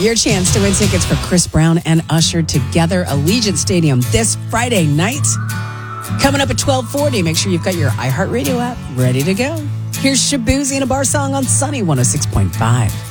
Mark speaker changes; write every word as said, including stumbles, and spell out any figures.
Speaker 1: Your chance to win tickets for Chris Brown and Usher together, Allegiant Stadium this Friday night. Coming up at twelve forty, make sure you've got your iHeartRadio app ready to go. Here's Shabuzi and a bar song on Sunny one oh six point five.